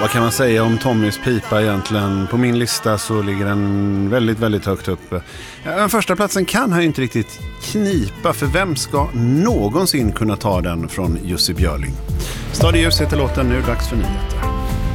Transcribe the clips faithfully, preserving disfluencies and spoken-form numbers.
Vad kan man säga om Tommys pipa egentligen? På min lista så ligger den väldigt, väldigt högt upp. Den första platsen kan han ju inte riktigt knipa, för vem ska någonsin kunna ta den från Jussi Björling? Stadiljus heter låten, nu dags för nyheter.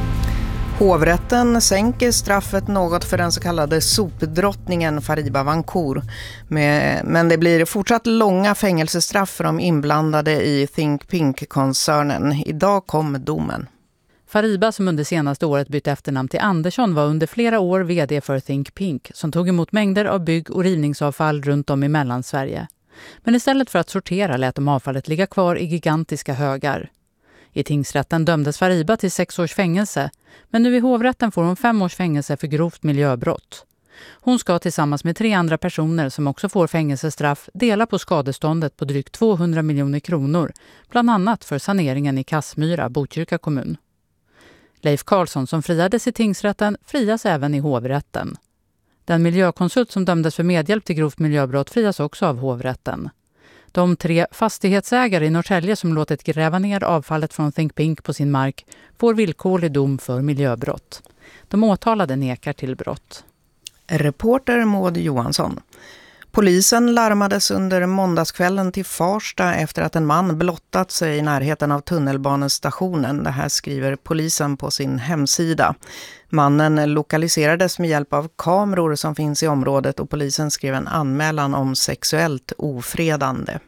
Hovrätten sänker straffet något för den så kallade sopdrottningen Fariba Vancour. Men det blir fortsatt långa fängelsestraff för de inblandade i Think Pink-koncernen. Idag kom domen. Fariba, som under senaste året bytte efternamn till Andersson, var under flera år vd för Think Pink, som tog emot mängder av bygg- och rivningsavfall runt om i Mellansverige. Men istället för att sortera lät de avfallet ligga kvar i gigantiska högar. I tingsrätten dömdes Fariba till sex års fängelse, men nu i hovrätten får hon fem års fängelse för grovt miljöbrott. Hon ska tillsammans med tre andra personer som också får fängelsestraff dela på skadeståndet på drygt tvåhundra miljoner kronor, bland annat för saneringen i Kassmyra, Botkyrka kommun. Leif Karlsson, som friades i tingsrätten, frias även i hovrätten. Den miljökonsult som dömdes för medhjälp till grovt miljöbrott frias också av hovrätten. De tre fastighetsägare i Norrtälje som låtit gräva ner avfallet från Think Pink på sin mark får villkorlig dom för miljöbrott. De åtalade nekar till brott. Reporter Maud Johansson. Polisen larmades under måndagskvällen till Farsta efter att en man blottat sig i närheten av tunnelbanestationen. Det här skriver polisen på sin hemsida. Mannen lokaliserades med hjälp av kameror som finns i området och polisen skrev en anmälan om sexuellt ofredande.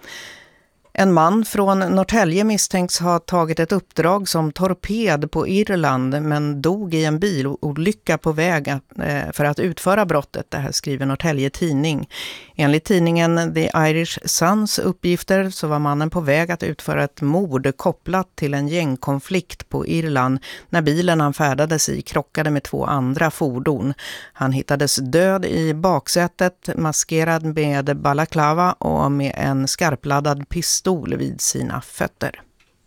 En man från Norrtälje misstänks ha tagit ett uppdrag som torped på Irland men dog i en bilolycka på väg för att utföra brottet. Det här skriver Norrtälje tidning. Enligt tidningen The Irish Suns uppgifter så var mannen på väg att utföra ett mord kopplat till en gängkonflikt på Irland när bilen han färdades i krockade med två andra fordon. Han hittades död i baksätet, maskerad med balaklava och med en skarpladdad pistol vid sina fötter.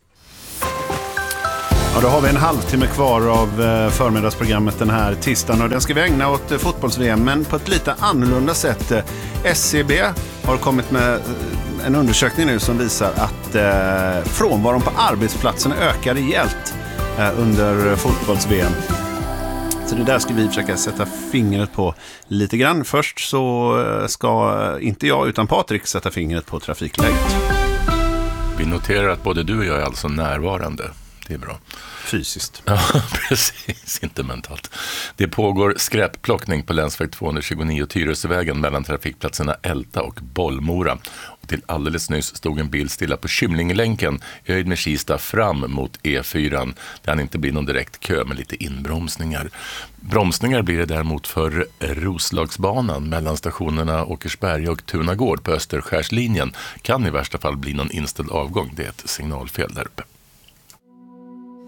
Ja, då har vi en halvtimme kvar av förmiddagsprogrammet den här tisdagen och den ska vi ägna åt fotbolls-V M, men på ett lite annorlunda sätt. S C B har kommit med en undersökning nu som visar att eh, frånvaron på arbetsplatsen ökar rejält eh, under fotbolls-V M. Så det där ska vi försöka sätta fingret på lite grann. Först så ska inte jag utan Patrik sätta fingret på trafikläget. Vi noterar att både du och jag är alltså närvarande. Det är bra. Fysiskt. Ja, precis. Inte mentalt. Det pågår skräpplockning på länsväg tvåhundratjugonio Tyresövägen mellan trafikplatserna Älta och Bollmora. Och till alldeles nyss stod en bil stilla på Kymlinglänken i höjd med Kista fram mot E fyra. Där han inte blir någon direkt kö med lite inbromsningar. Bromsningar blir det däremot för Roslagsbanan mellan stationerna Åkersberg och Tunagård på Österskärslinjen. Kan i värsta fall bli någon inställd avgång. Det är ett signalfel där uppe.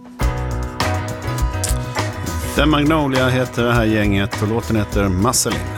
The Magnolia heter det här gänget och låten heter Musselin.